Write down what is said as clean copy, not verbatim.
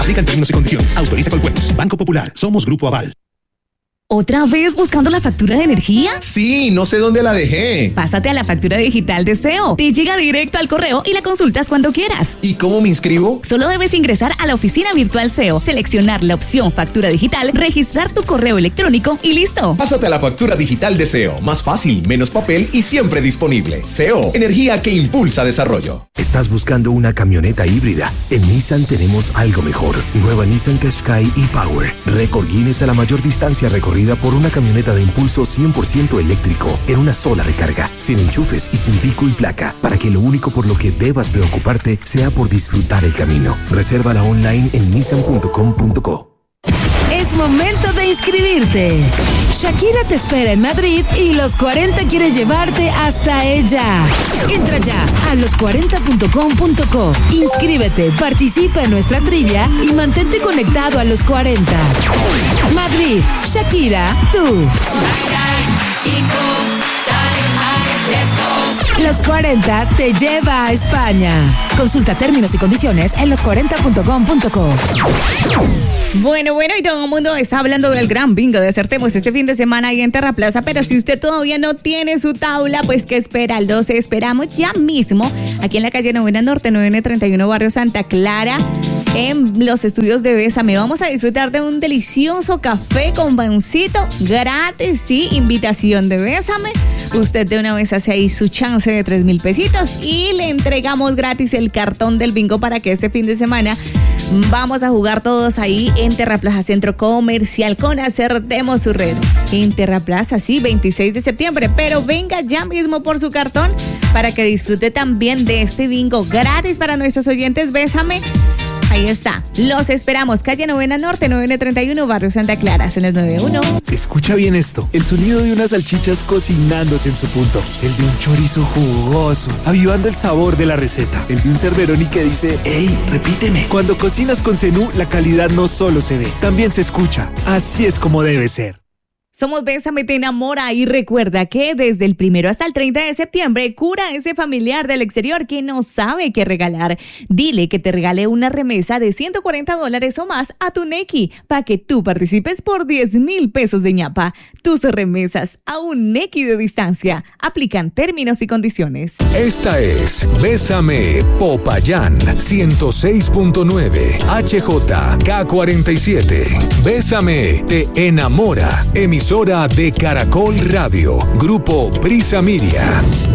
Aplican términos y condiciones. Autoriza Colpuertos. Banco Popular. Somos Grupo Aval. ¿Otra vez buscando la factura de energía? Sí, no sé dónde la dejé. Pásate a la factura digital de SEO. Te llega directo al correo y la consultas cuando quieras. ¿Y cómo me inscribo? Solo debes ingresar a la oficina virtual SEO, seleccionar la opción factura digital, registrar tu correo electrónico y listo. Pásate a la factura digital de SEO. Más fácil, menos papel y siempre disponible. SEO, energía que impulsa desarrollo. ¿Estás buscando una camioneta híbrida? En Nissan tenemos algo mejor. Nueva Nissan Qashqai e-Power. Récord Guinness a la mayor distancia recorrida por una camioneta de impulso 100% eléctrico en una sola recarga, sin enchufes y sin pico y placa, para que lo único por lo que debas preocuparte sea por disfrutar el camino. Resérvala online en nissan.com.co. Es momento de inscribirte. Shakira te espera en Madrid y Los 40 quiere llevarte hasta ella. Entra ya a los40.com.co. Inscríbete, participa en nuestra trivia y mantente conectado a Los 40. Madrid, Shakira, tú. Los 40 te lleva a España. Consulta términos y condiciones en los40.com.co. Bueno, y todo el mundo está hablando del gran bingo de Acertemos este fin de semana ahí en Terraplaza, pero si usted todavía no tiene su tabla, pues ¿qué espera? Los esperamos ya mismo aquí en la calle Novena Norte, 9N31, Barrio Santa Clara, en los estudios de Bésame. Vamos a disfrutar de un delicioso café con pancito gratis, sí, invitación de Bésame. Usted de una vez hace ahí su chance de 3,000 pesitos y le entregamos gratis el cartón del bingo para que este fin de semana vamos a jugar todos ahí en Terraplaza Centro Comercial con Acertemos su red. En Terraplaza, sí, 26 de septiembre, pero venga ya mismo por su cartón para que disfrute también de este bingo gratis para nuestros oyentes. Bésame. Ahí está. Los esperamos. Calle Novena Norte, 9N31, Barrio Santa Clara, en el 91. Escucha bien esto. El sonido de unas salchichas cocinándose en su punto. El de un chorizo jugoso, avivando el sabor de la receta. El de un Cerveroni que dice, ¡Ey, repíteme! Cuando cocinas con Zenú, la calidad no solo se ve, también se escucha. Así es como debe ser. Somos Bésame, te enamora y recuerda que desde el 1 hasta el 30 de septiembre cura a ese familiar del exterior que no sabe qué regalar. Dile que te regale una remesa de $140 o más a tu Nequi para que tú participes por 10,000 pesos de ñapa. Tus remesas a un Nequi de distancia. Aplican términos y condiciones. Esta es Bésame Popayán 106.9 HJK47. Bésame te enamora. Emisora de Caracol Radio, Grupo Prisa Media.